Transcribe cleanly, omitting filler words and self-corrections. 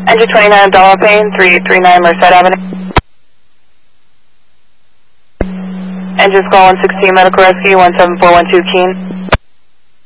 Engine 29 Delapain, 3839 Merced Avenue. Engine Squall 116 Medical Rescue, 17412 Keene.